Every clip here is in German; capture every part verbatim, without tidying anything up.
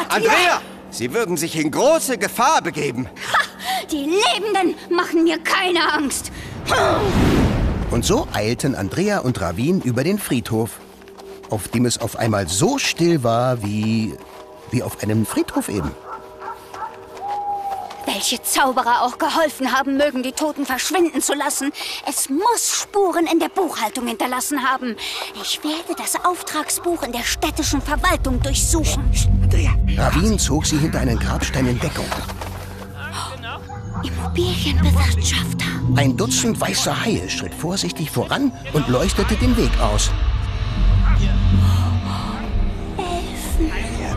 Andrea! Sie würden sich in große Gefahr begeben. Ha! Die Lebenden machen mir keine Angst. Und so eilten Andrea und Ravin über den Friedhof, auf dem es auf einmal so still war wie, wie auf einem Friedhof eben. Welche Zauberer auch geholfen haben mögen, die Toten verschwinden zu lassen. Es muss Spuren in der Buchhaltung hinterlassen haben. Ich werde das Auftragsbuch in der städtischen Verwaltung durchsuchen. Andrea! Ravin zog sie hinter einen Grabstein in Deckung. Immobilienbewirtschafter. Ein Dutzend weißer Haie schritt vorsichtig voran und leuchtete den Weg aus. Elfen.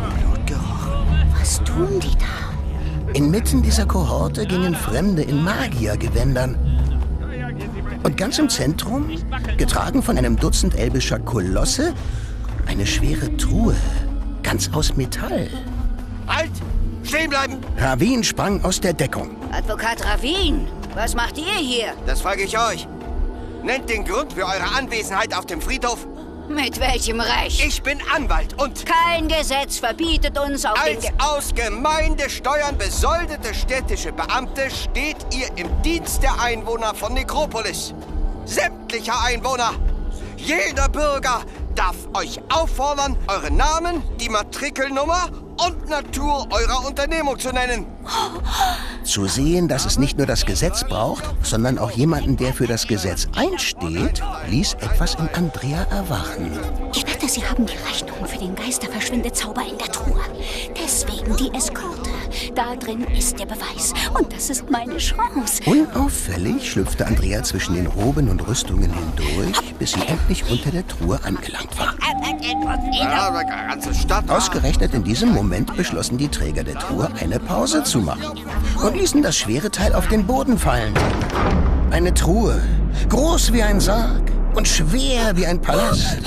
Was tun die da? Inmitten dieser Kohorte gingen Fremde in Magiergewändern. Und ganz im Zentrum, getragen von einem Dutzend elbischer Kolosse, eine schwere Truhe, ganz aus Metall. Halt! Stehen bleiben! Ravin sprang aus der Deckung. Advokat Ravin, was macht ihr hier? Das frage ich euch. Nennt den Grund für eure Anwesenheit auf dem Friedhof. Mit welchem Recht? Ich bin Anwalt und... Kein Gesetz verbietet uns auf den... Als Ge aus Gemeindesteuern besoldete städtische Beamte steht ihr im Dienst der Einwohner von Nekropolis. Sämtlicher Einwohner. Jeder Bürger darf euch auffordern, eure Namen, die Matrikelnummer und Natur eurer Unternehmung zu nennen. Zu sehen, dass es nicht nur das Gesetz braucht, sondern auch jemanden, der für das Gesetz einsteht, ließ etwas in Andrea erwachen. Ich wette, Sie haben die Rechnung für den Geisterverschwindezauber in der Truhe. Deswegen die Eskorte. Da drin ist der Beweis. Und das ist meine Chance. Unauffällig schlüpfte Andrea zwischen den Roben und Rüstungen hindurch, bis sie endlich unter der Truhe angelangt war. Ja, die ganze Stadt. Ausgerechnet in diesem Moment beschlossen die Träger der Truhe, eine Pause zu machen und ließen das schwere Teil auf den Boden fallen. Eine Truhe, groß wie ein Sarg und schwer wie ein Palast.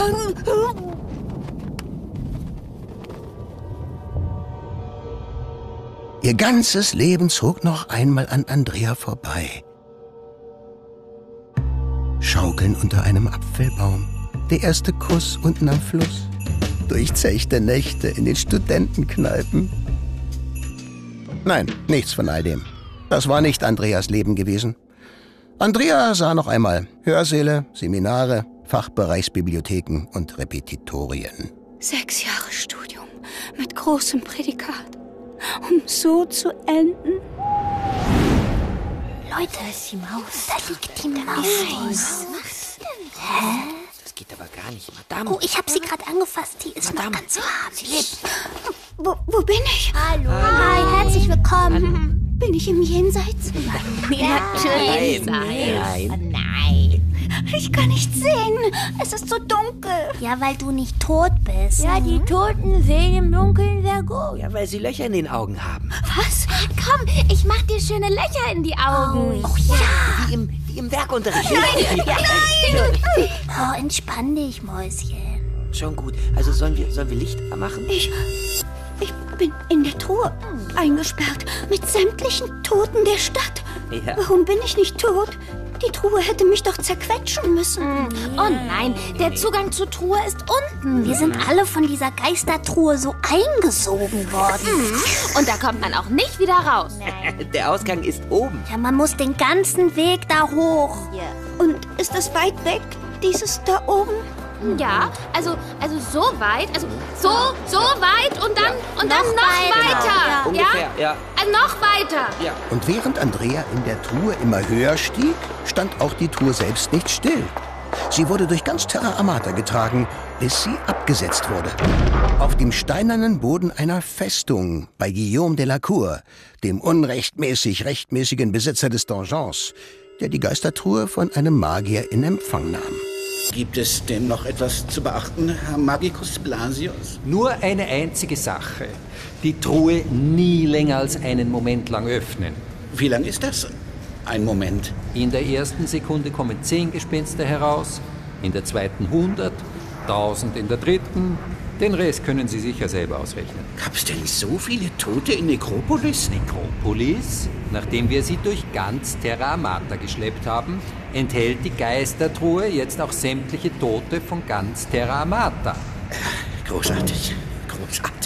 Ihr ganzes Leben zog noch einmal an Andrea vorbei. Schaukeln unter einem Apfelbaum, der erste Kuss unten am Fluss, durchzechte Nächte in den Studentenkneipen. Nein, nichts von all dem. Das war nicht Andreas Leben gewesen. Andrea sah noch einmal Hörsäle, Seminare, Fachbereichsbibliotheken und Repetitorien. Sechs Jahre Studium mit großem Prädikat. Um so zu enden? Leute, da ist die Maus. Da liegt die Maus. Was denn? Hä? Das geht aber gar nicht, Madame. Oh, ich habe sie gerade angefasst. Die ist Madame. noch ganz warm. Sie lebt. Wo, wo bin ich? Hallo. Hi, herzlich willkommen. Bin ich im Jenseits? Natürlich. Nein, nein. Nein. Ich kann nichts sehen. Es ist so dunkel. Ja, weil du nicht tot bist. Ja, die Toten sehen im Dunkeln sehr gut. Ja, weil sie Löcher in den Augen haben. Was? Komm, ich mach dir schöne Löcher in die Augen. Oh ja. Wie im, wie im Werkunterricht. Nein, nein. Oh, entspann dich, Mäuschen. Schon gut. Also sollen wir, sollen wir Licht machen? Ich, ich bin in der Truhe eingesperrt mit sämtlichen Toten der Stadt. Ja. Warum bin ich nicht tot? Die Truhe hätte mich doch zerquetschen müssen. Oh nein, der Zugang zur Truhe ist unten. Wir sind alle von dieser Geistertruhe so eingesogen worden. Und da kommt man auch nicht wieder raus. Der Ausgang ist oben. Ja, man muss den ganzen Weg da hoch. Und ist es weit weg, dieses da oben? Ja, also, also so weit, also so, so weit und dann, und dann Noch noch weiter, weiter. ja. Ungefähr, ja. Also noch weiter. Ja. Und während Andrea in der Truhe immer höher stieg, stand auch die Truhe selbst nicht still. Sie wurde durch ganz Terra Amata getragen, bis sie abgesetzt wurde. Auf dem steinernen Boden einer Festung bei Guillaume de la Cour, dem unrechtmäßig rechtmäßigen Besitzer des Donjons, der die Geistertruhe von einem Magier in Empfang nahm. Gibt es denn noch etwas zu beachten, Herr Magicus Blasius? Nur eine einzige Sache. Die Truhe nie länger als einen Moment lang öffnen. Wie lang ist das? Ein Moment. In der ersten Sekunde kommen zehn Gespenster heraus, in der zweiten hundert, tausend in der dritten. Den Rest können Sie sicher selber ausrechnen. Gab es denn so viele Tote in Nekropolis? Nekropolis, nachdem wir sie durch ganz Terra Amata geschleppt haben, enthält die Geistertruhe jetzt auch sämtliche Tote von ganz Terra Amata. Großartig, großartig.